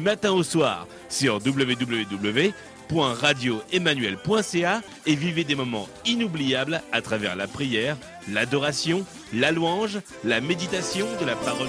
matin au soir sur www.radioemmanuel.ca et vivez des moments inoubliables à travers la prière, l'adoration, la louange, la méditation de la parole.